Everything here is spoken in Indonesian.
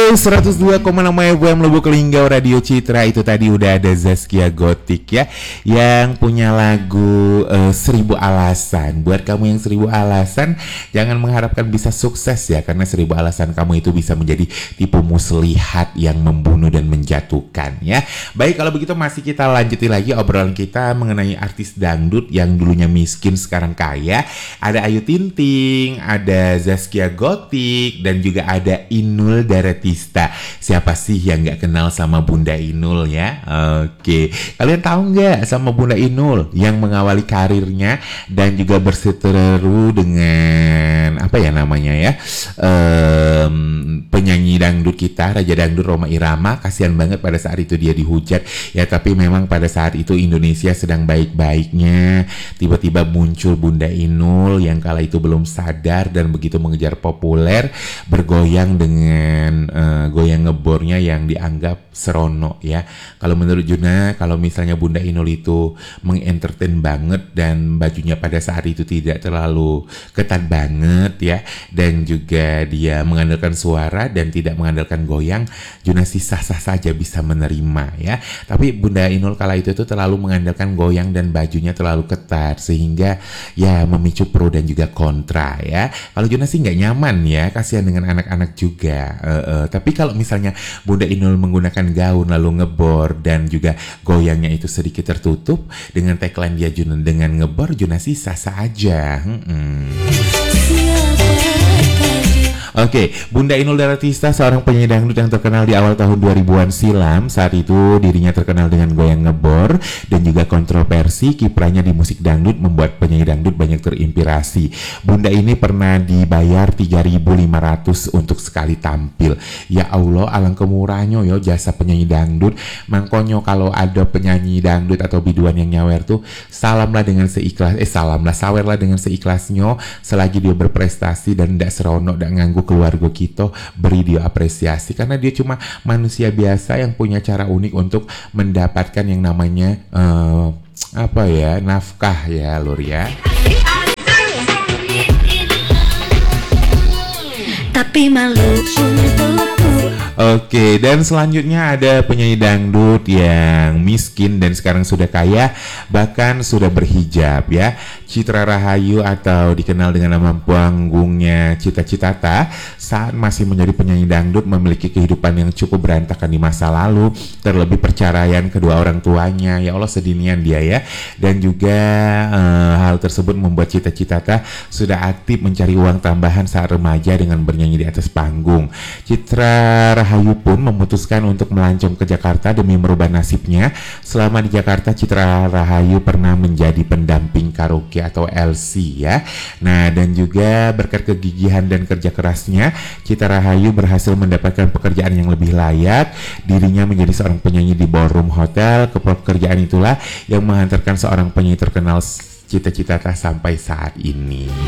102,6 FM Lubuk Linggau Radio Citra. Itu tadi udah ada Zaskia Gotik ya, yang punya lagu 1000 Alasan. Buat kamu yang 1000 alasan, jangan mengharapkan bisa sukses ya, karena 1000 alasan kamu itu bisa menjadi tipu muslihat yang membunuh dan menjatuhkan ya. Baik, kalau begitu masih kita lanjutin lagi obrolan kita mengenai artis dangdut yang dulunya miskin sekarang kaya. Ada Ayu Ting-Ting, ada Zaskia Gotik, dan juga ada Inul Daratista. Siapa sih yang gak kenal sama Bunda Inul ya? Oke, kalian tahu gak sama Bunda Inul yang mengawali karirnya dan juga berseteru dengan apa ya namanya ya, penyanyi dangdut kita, Raja Dangdut Rhoma Irama. Kasihan banget pada saat itu dia dihujat ya, tapi memang pada saat itu Indonesia sedang baik-baiknya. Tiba-tiba muncul Bunda Inul yang kala itu belum sadar dan begitu mengejar populer, bergoyang dengan goyang ngebornya yang dianggap serono ya. Kalau menurut Juna, kalau misalnya Bunda Inul itu mengentertain banget dan bajunya pada saat itu tidak terlalu ketat banget ya, dan juga dia mengandalkan suara dan tidak mengandalkan goyang, Juna sih sah-sah saja bisa menerima ya. Tapi Bunda Inul kala itu tuh terlalu mengandalkan goyang dan bajunya terlalu ketat sehingga ya memicu pro dan juga kontra ya. Kalau Juna sih nggak nyaman ya, kasihan dengan anak-anak juga. Tapi kalau misalnya Bunda Inul menggunakan gaun lalu ngebor dan juga goyangnya itu sedikit tertutup dengan tagline dia Juna dengan ngebor, Juna sih sah-sah aja. Oke, Bunda Inul Daratista seorang penyanyi dangdut yang terkenal di awal tahun 2000-an silam. Saat itu dirinya terkenal dengan goyang ngebor dan juga kontroversi. Kiprahnya di musik dangdut membuat penyanyi dangdut banyak terinspirasi. Bunda ini pernah dibayar 3.500 untuk sekali tampil. Ya Allah, alangkah murahnya yo jasa penyanyi dangdut. Mangkonyo kalau ada penyanyi dangdut atau biduan yang nyawer tuh, salamlah dengan sawerlah dengan seikhlasnya selagi dia berprestasi dan tidak seronok, tidak nganggu keluarga kita, beri dia apresiasi karena dia cuma manusia biasa yang punya cara unik untuk mendapatkan yang namanya nafkah ya lur ya. Tapi malu untukku. Oke, dan selanjutnya ada penyanyi dangdut yang miskin dan sekarang sudah kaya, bahkan sudah berhijab ya. Citra Rahayu atau dikenal dengan nama panggungnya Cita Citata, saat masih menjadi penyanyi dangdut memiliki kehidupan yang cukup berantakan di masa lalu, terlebih perceraian kedua orang tuanya. Ya Allah, sedinian dia ya. Dan juga hal tersebut membuat Cita Citata sudah aktif mencari uang tambahan saat remaja dengan bernyanyi di atas panggung. Citra Rahayu pun memutuskan untuk melancong ke Jakarta demi merubah nasibnya. Selama di Jakarta, Citra Rahayu pernah menjadi pendamping karaoke atau LC ya. Nah, dan juga berkat kegigihan dan kerja kerasnya, Citra Rahayu berhasil mendapatkan pekerjaan yang lebih layak. Dirinya menjadi seorang penyanyi di ballroom hotel. Pekerjaan itulah yang menghantarkan seorang penyanyi terkenal Cita Citata sampai saat ini.